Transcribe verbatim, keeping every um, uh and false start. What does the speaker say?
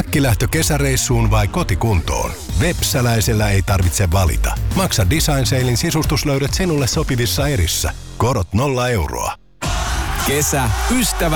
Äkkilähtö kesäreissuun vai kotikuntoon? Vepsäläisellä ei tarvitse valita. Maksa Design Salein sisustuslöydöt sinulle sopivissa erissä. Korot nolla euroa. Kesä, ystävä